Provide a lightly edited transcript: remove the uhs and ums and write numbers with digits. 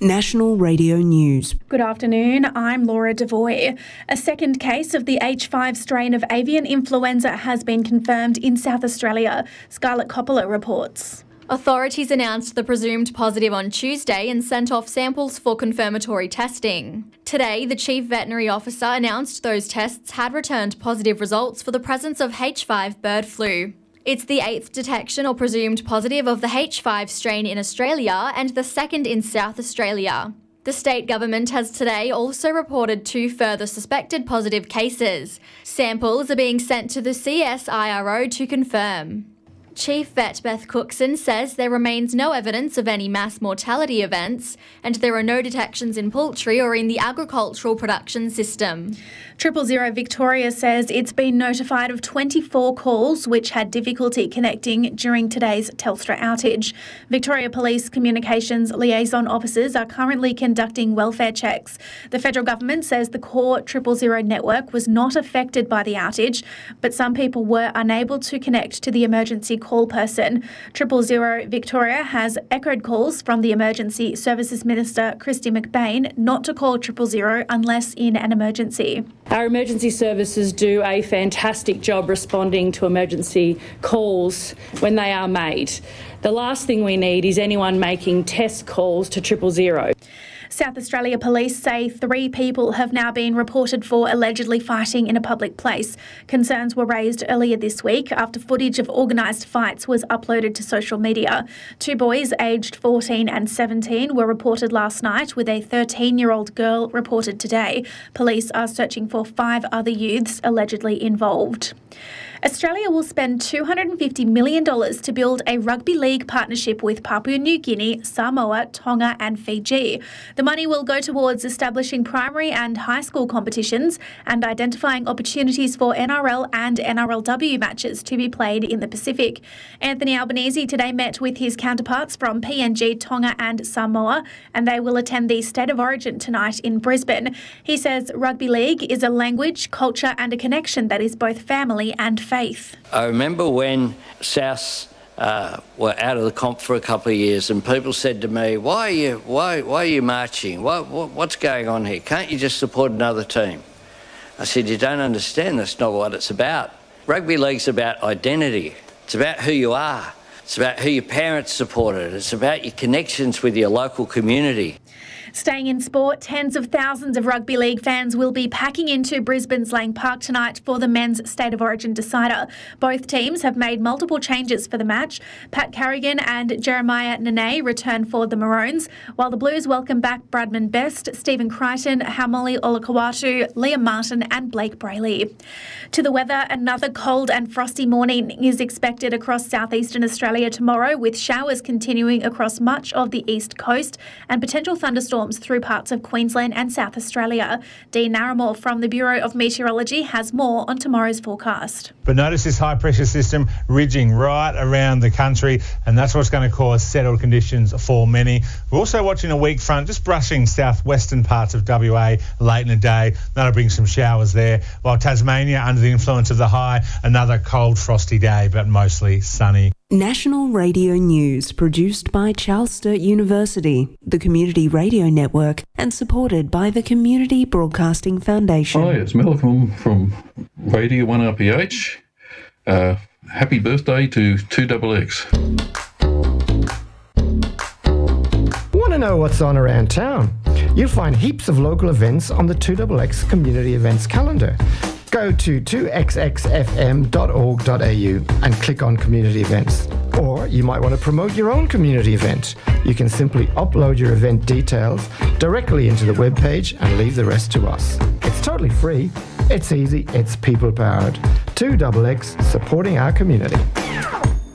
National Radio News. Good afternoon, I'm Laura Devoy. A second case of the H5 strain of avian influenza has been confirmed in South Australia. Scarlett Coppola reports. Authorities announced the presumed positive on Tuesday and sent off samples for confirmatory testing. Today, the Chief Veterinary Officer announced those tests had returned positive results for the presence of H5 bird flu. It's the 8th detection or presumed positive of the H5 strain in Australia and the second in South Australia. The state government has today also reported 2 further suspected positive cases. Samples are being sent to the CSIRO to confirm. Chief Vet Beth Cookson says there remains no evidence of any mass mortality events and there are no detections in poultry or in the agricultural production system. 000 Victoria says it's been notified of 24 calls which had difficulty connecting during today's Telstra outage. Victoria Police Communications Liaison Officers are currently conducting welfare checks. The federal government says the core 000 network was not affected by the outage, but some people were unable to connect to the emergency call person. 000 Victoria has echoed calls from the Emergency Services Minister, Christy McBain, not to call 000 unless in an emergency. Our emergency services do a fantastic job responding to emergency calls when they are made. The last thing we need is anyone making test calls to 000. South Australia Police say 3 people have now been reported for allegedly fighting in a public place. Concerns were raised earlier this week after footage of organised fights was uploaded to social media. 2 boys aged 14 and 17 were reported last night, with a 13-year-old girl reported today. Police are searching for 5 other youths allegedly involved. Australia will spend $250 million to build a rugby league partnership with Papua New Guinea, Samoa, Tonga and Fiji. The money will go towards establishing primary and high school competitions and identifying opportunities for NRL and NRLW matches to be played in the Pacific. Anthony Albanese today met with his counterparts from PNG, Tonga and Samoa, and they will attend the State of Origin tonight in Brisbane. He says rugby league is a language, culture and a connection that is both family and faith. I remember when South were out of the comp for a couple of years and people said to me, why are you marching? What's going on here? Can't you just support another team? I said, you don't understand, that's not what it's about. Rugby league's about identity. It's about who you are. It's about who your parents supported. It's about your connections with your local community. Staying in sport, tens of thousands of rugby league fans will be packing into Brisbane's Lang Park tonight for the men's State of Origin decider. Both teams have made multiple changes for the match. Pat Carrigan and Jeremiah Nene return for the Maroons, while the Blues welcome back Bradman Best, Stephen Crichton, Haumole Olakau'atu, Liam Martin and Blake Brayley. To the weather, another cold and frosty morning is expected across southeastern Australia tomorrow, with showers continuing across much of the east coast and potential thunderstorms through parts of Queensland and South Australia. Dean Naramore from the Bureau of Meteorology has more on tomorrow's forecast. But notice this high pressure system ridging right around the country, and that's what's going to cause settled conditions for many. We're also watching a weak front just brushing southwestern parts of WA late in the day. That'll bring some showers there, while Tasmania, under the influence of the high, another cold frosty day but mostly sunny. National Radio News, produced by Charles Sturt University, the Community Radio Network, and supported by the Community Broadcasting Foundation. Hi, it's Malcolm from Radio 1RPH. Happy birthday to 2XX. Want to know what's on around town? You'll find heaps of local events on the 2XX Community Events calendar. Go to 2xxfm.org.au and click on Community Events. Or you might want to promote your own community event. You can simply upload your event details directly into the webpage and leave the rest to us. It's totally free, it's easy, it's people-powered. 2XX, supporting our community.